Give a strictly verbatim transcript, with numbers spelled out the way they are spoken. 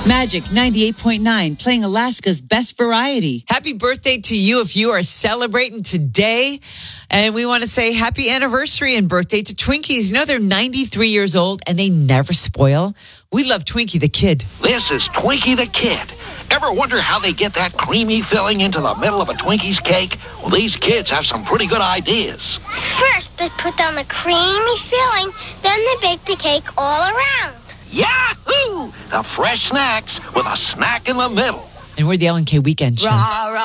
Magic ninety-eight point nine, playing Alaska's best variety. Happy birthday to you if you are celebrating today. And we want to say happy anniversary and birthday to Twinkies. You know, they're ninety-three years old and they never spoil. We love Twinkie the Kid. This is Twinkie the Kid. Ever wonder how they get that creamy filling into the middle of a Twinkie's cake? Well, these kids have some pretty good ideas. First, they put down the creamy filling, then they bake the cake all around. Yahoo! The fresh snacks with a snack in the middle. And we're the L and K Weekend Show.